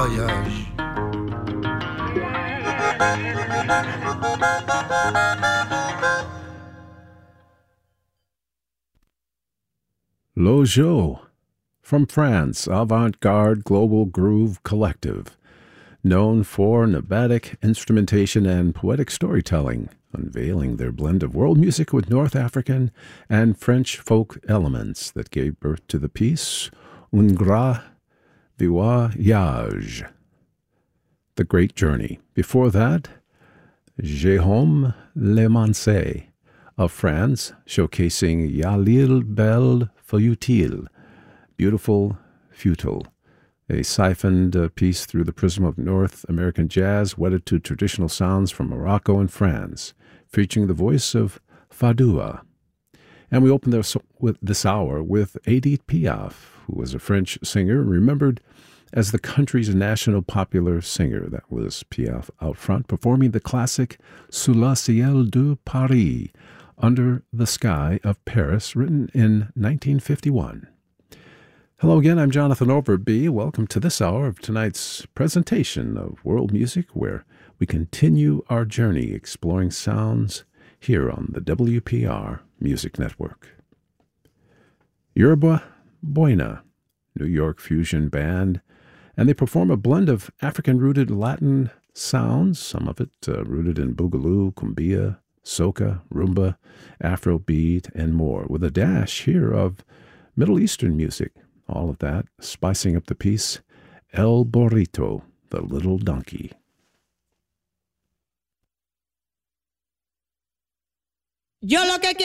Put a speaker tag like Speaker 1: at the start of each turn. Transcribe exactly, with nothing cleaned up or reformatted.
Speaker 1: voyage.
Speaker 2: Lojo, from France, avant-garde global groove collective, known for pneumatic instrumentation and poetic storytelling, unveiling their blend of world music with North African and French folk elements that gave birth to the piece Un Grand Voyage, The Great Journey. Before that, Jérôme Lemanset of France, showcasing Ya l'île belle futile, Beautiful Futile, a siphoned uh, piece through the prism of North American jazz wedded to traditional sounds from Morocco and France, featuring the voice of Fadoua. And we open this, with, this hour with Edith Piaf, who was a French singer remembered as the country's national popular singer. That was Piaf out front, performing the classic Sous le ciel de Paris, Under the Sky of Paris, written in nineteen fifty-one. Hello again, I'm Jonathan Overby. Welcome to this hour of tonight's presentation of world music, where we continue our journey exploring sounds here on the W P R Music Network. Yerba Buena, New York fusion band, and they perform a blend of African-rooted Latin sounds, some of it uh, rooted in boogaloo, cumbia, soca, rumba, Afrobeat, and more, with a dash here of Middle Eastern music. All of that spicing up the piece, El Burrito, the Little Donkey.
Speaker 3: Yo lo que